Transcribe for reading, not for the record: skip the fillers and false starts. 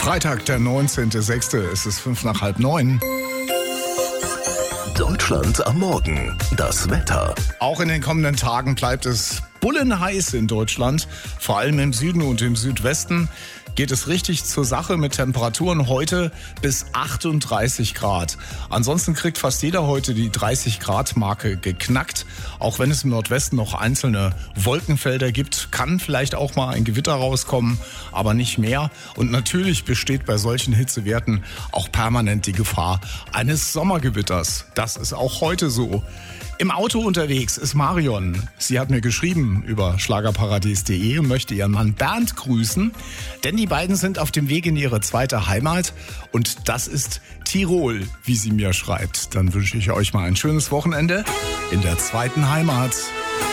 Freitag, der 19.06. Es ist 8:55. Deutschland am Morgen. Das Wetter. Auch in den kommenden Tagen bleibt es bullenheiß in Deutschland. Vor allem im Süden und im Südwesten geht es richtig zur Sache mit Temperaturen heute bis 38 Grad. Ansonsten kriegt fast jeder heute die 30-Grad-Marke geknackt. Auch wenn es im Nordwesten noch einzelne Wolkenfelder gibt, kann vielleicht auch mal ein Gewitter rauskommen, aber nicht mehr. Und natürlich besteht bei solchen Hitzewerten auch permanent die Gefahr eines Sommergewitters. Das ist auch heute so. Im Auto unterwegs ist Marion. Sie hat mir geschrieben über schlagerparadies.de und möchte ihren Mann Bernd grüßen, denn die beiden sind auf dem Weg in ihre zweite Heimat und das ist Tirol, wie sie mir schreibt. Dann wünsche ich euch mal ein schönes Wochenende in der zweiten Heimat.